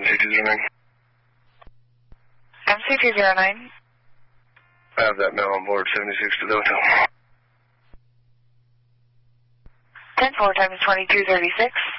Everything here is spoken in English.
MC209. MC209. I have that now on board, 76 to the hotel. 10-4 times 2236.